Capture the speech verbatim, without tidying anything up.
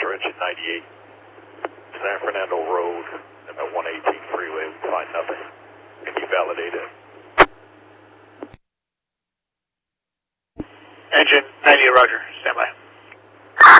Roger, engine ninety-eight. San Fernando Road and the one eighteen freeway, we find nothing. Can you validate it? Engine ninety-eight, Roger. Stand by.